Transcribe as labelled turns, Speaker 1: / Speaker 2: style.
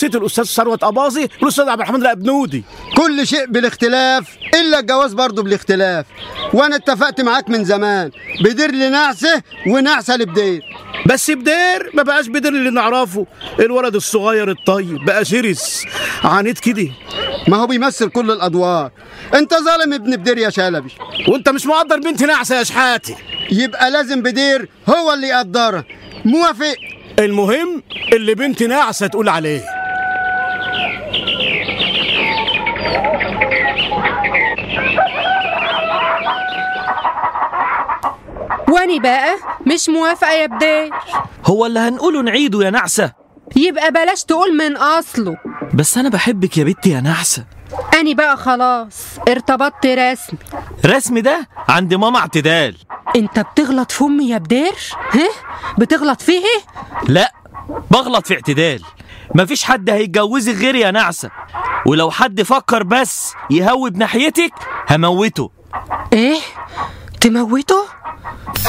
Speaker 1: وجوزت الاستاذ ثروت اباظي والاستاذ عبد الرحمن الابنودي.
Speaker 2: كل شيء بالاختلاف الا الجواز برضه بالاختلاف. وانا اتفقت معاك من زمان، بدير لنعسه ونعسه لبدير.
Speaker 1: بس بدير ما بقاش بدير اللي نعرفه، الولد الصغير الطيب بقى شرس عنيد كده.
Speaker 2: ما هو بيمثل كل الادوار. انت ظالم ابن بدير يا شلبي،
Speaker 1: وانت مش مقدر بنت نعسه يا شحاتي.
Speaker 2: يبقى لازم بدير هو اللي يقدرها. موافق؟
Speaker 1: المهم اللي بنت نعسه تقول عليه.
Speaker 3: واني بقى مش موافقة يا بدير.
Speaker 4: هو اللي هنقوله نعيده يا نعسة.
Speaker 3: يبقى بلاش تقول من أصله.
Speaker 4: بس أنا بحبك يا بنتي يا نعسة.
Speaker 3: أني بقى خلاص ارتبطت رسمي.
Speaker 4: رسمي ده عند ماما اعتدال.
Speaker 3: انت بتغلط في أمي يا بدير؟ ها؟ بتغلط فيه؟
Speaker 4: لا، بغلط في اعتدال. مفيش حد هيتجوزك غيري يا نعسة، ولو حد فكر بس يهوب ناحيتك هموته.
Speaker 3: ايه؟ تموته؟